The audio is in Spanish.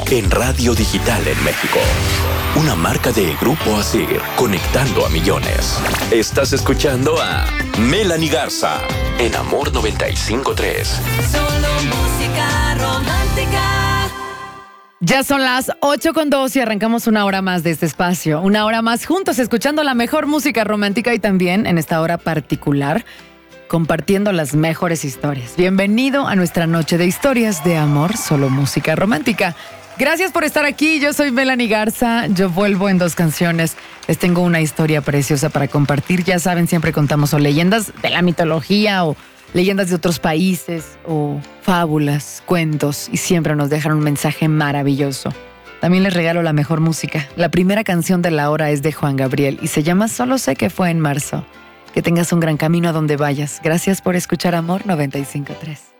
en radio digital en México. Una marca de Grupo Asir, conectando a millones. Estás escuchando a Melanie Garza en Amor 95.3. Solo música romántica. Ya son las 8:02 y arrancamos una hora más de este espacio. Una hora más juntos, escuchando la mejor música romántica y también, en esta hora particular, compartiendo las mejores historias. Bienvenido a nuestra noche de historias de amor, solo música romántica. Gracias por estar aquí, yo soy Melanie Garza, yo vuelvo en 2 canciones. Les tengo una historia preciosa para compartir. Ya saben, siempre contamos o leyendas de la mitología o leyendas de otros países o fábulas, cuentos, y siempre nos dejan un mensaje maravilloso. También les regalo la mejor música. La primera canción de la hora es de Juan Gabriel y se llama Solo sé que fue en marzo. Que tengas un gran camino a donde vayas. Gracias por escuchar Amor 95.3.